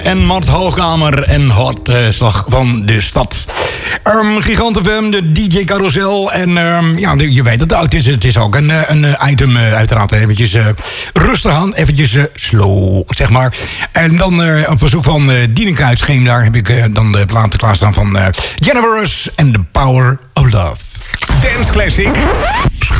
En Mart Hoogkamer en Hot Slag van de Stad. Gigant FM, de DJ Carousel. En ja, je weet het is ook een item uiteraard. Eventjes rustig aan, eventjes slow, zeg maar. En dan op verzoek van Dien Kruidscheen, daar heb ik dan de platen klaarstaan van Jennifer Rush en The Power of Love. Dance Classic.